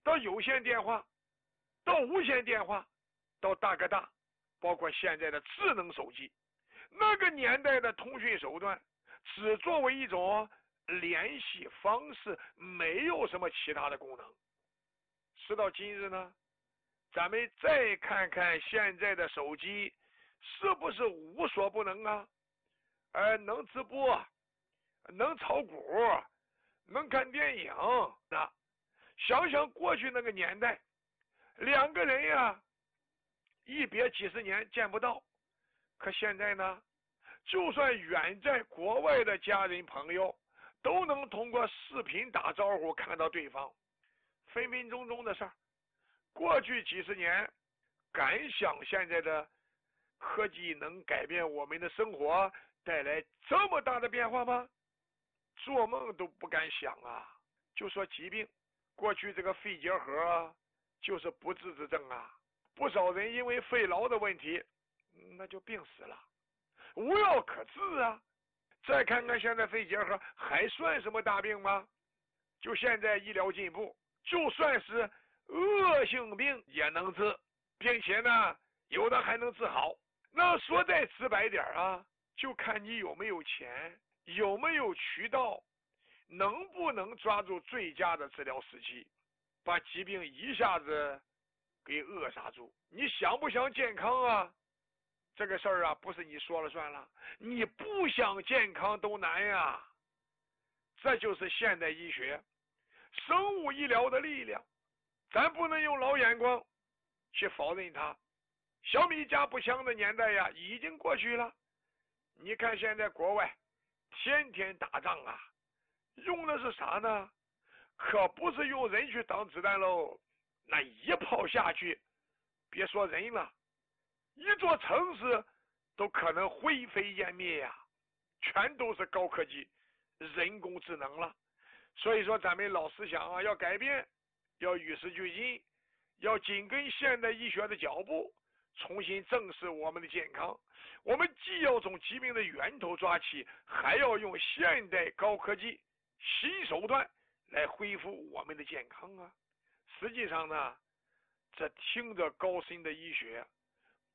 到有线电话，到无线电话，到大哥大，包括现在的智能手机。那个年代的通讯手段只作为一种联系方式，没有什么其他的功能。时到今日呢，咱们再看看现在的手机是不是无所不能啊？能直播，能炒股，能看电影。那想想过去那个年代，两个人呀，一别几十年见不到，可现在呢，就算远在国外的家人朋友，都能通过视频打招呼看到对方，分分钟钟的事儿。过去几十年，敢想现在的科技能改变我们的生活，带来这么大的变化吗？做梦都不敢想啊！就说疾病，过去这个肺结核就是不治之症啊，不少人因为肺痨的问题，那就病死了，无药可治啊。再看看现在肺结核还算什么大病吗？就现在医疗进步，就算是恶性病也能治，并且呢，有的还能治好。那说再直白点啊，就看你有没有钱，有没有渠道，能不能抓住最佳的治疗时期，把疾病一下子给扼杀住。你想不想健康啊？这个事儿啊，不是你说了算了，你不想健康都难呀。这就是现代医学、生物医疗的力量，咱不能用老眼光去否认它。小米加步枪的年代呀，已经过去了。你看现在国外天天打仗啊，用的是啥呢？可不是用人去挡子弹喽，那一炮下去，别说人了，一座城市都可能灰飞烟灭呀，全都是高科技、人工智能了。所以说，咱们老思想啊，要改变，要与时俱进，要紧跟现代医学的脚步，重新正视我们的健康。我们既要从疾病的源头抓起，还要用现代高科技新手段来恢复我们的健康啊。实际上呢，这听着高深的医学，